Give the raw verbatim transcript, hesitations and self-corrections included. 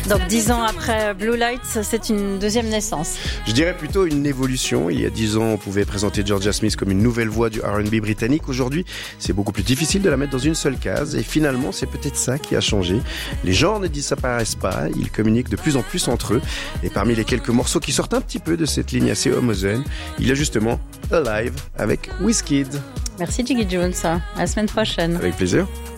Donc dix ans après Blue Lights, c'est une deuxième naissance. Je dirais plutôt une évolution. Il y a dix ans, on pouvait présenter Georgia Smith comme une nouvelle voix du R and B britannique. Aujourd'hui, c'est beaucoup plus difficile de la mettre dans une seule case. Et finalement, c'est peut-être ça qui a changé. Les genres ne disparaissent pas, ils communiquent de plus en plus entre eux. Et parmi les quelques morceaux qui sortent un petit peu de cette ligne assez homogène, il y a justement Alive avec Wizkid. Merci Jiggy Jones, à la semaine prochaine. Avec plaisir.